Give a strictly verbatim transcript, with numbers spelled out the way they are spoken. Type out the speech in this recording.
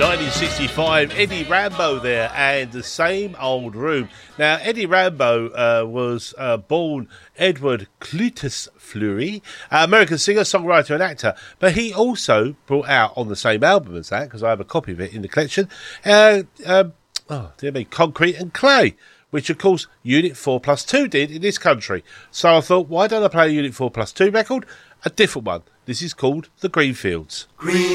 nineteen sixty-five, Eddie Rambo there, and The Same Old Room. Now, Eddie Rambo uh, was uh, born Edward Cletus Fleury, uh, American singer, songwriter and actor, but he also brought out on the same album as that, because I have a copy of it in the collection, uh, um, oh, dear me, Concrete and Clay, which of course Unit four plus two did in this country. So I thought, why don't I play a Unit four plus two record? A different one. This is called The Greenfields. Green